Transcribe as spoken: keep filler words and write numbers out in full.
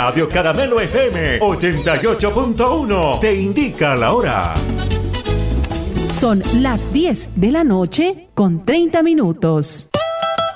Radio Caramelo F M ochenta y ocho punto uno te indica la hora. Son las diez de la noche con treinta minutos.